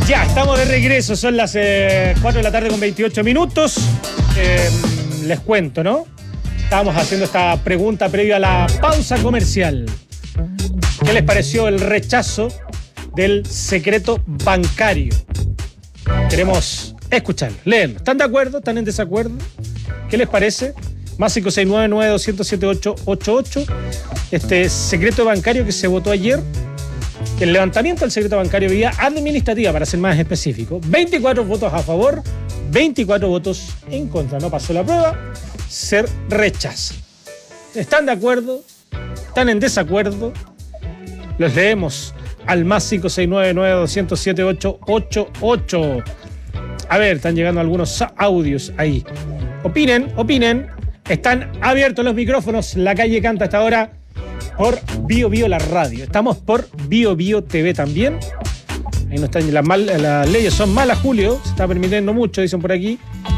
Ya, estamos de regreso, son las 4 de la tarde con 28 minutos. Les cuento, ¿no? Estábamos haciendo esta pregunta previa a la pausa comercial. ¿Qué les pareció el rechazo del secreto bancario? Queremos escucharlo, leerlo. ¿Están de acuerdo? ¿Están en desacuerdo? ¿Qué les parece? Más 569-9200-7888. Este secreto bancario que se votó ayer. El levantamiento del secreto bancario vía administrativa, para ser más específico. 24 votos a favor, 24 votos en contra. No pasó la prueba, se rechaza. ¿Están de acuerdo? ¿Están en desacuerdo? Los leemos al más 569-9200-7888. A ver, están llegando algunos audios ahí. Opinen. Están abiertos los micrófonos. La calle canta hasta ahora por Bio Bio la radio. Estamos por Bio Bio TV también. Ahí no están las leyes son malas, Julio. Se está permitiendo mucho, dicen por aquí.